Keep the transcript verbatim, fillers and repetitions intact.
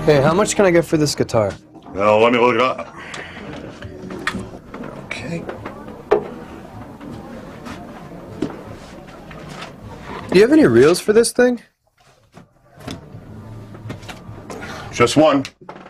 Hey, how much can I get for this guitar? Now, let me look it up. Okay. Do you have any reels for this thing? Just one.